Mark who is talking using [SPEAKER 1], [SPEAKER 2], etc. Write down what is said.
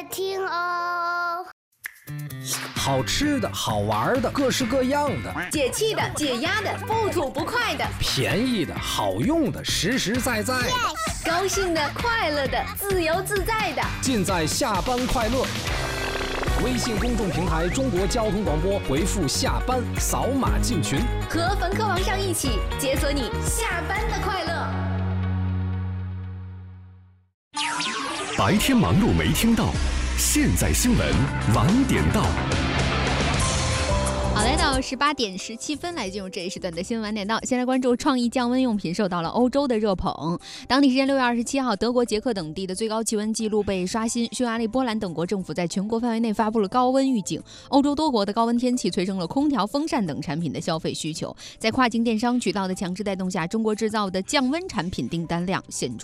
[SPEAKER 1] 听哦。
[SPEAKER 2] 好吃的好玩的各式各样的，
[SPEAKER 3] 解气的解压的不吐不快的，
[SPEAKER 2] 便宜的好用的实实在在的，
[SPEAKER 3] 高兴的快乐的自由自在的，
[SPEAKER 2] 尽在下班快乐。微信公众平台中国交通广播，回复下班扫码进群，
[SPEAKER 3] 和冯科王上一起解锁你下班的快乐。
[SPEAKER 4] 白天忙碌没听到，现在新闻晚点到。
[SPEAKER 5] 好，来到18点17分，来进入这一时段的新闻晚点到。先来关注创意降温用品受到了欧洲的热捧。当地时间6月27号，德国、捷克等地的最高气温记录被刷新。匈牙利、波兰等国政府在全国范围内发布了高温预警。欧洲多国的高温天气催生了空调、风扇等产品的消费需求。在跨境电商渠道的强制带动下，中国制造的降温产品订单量显著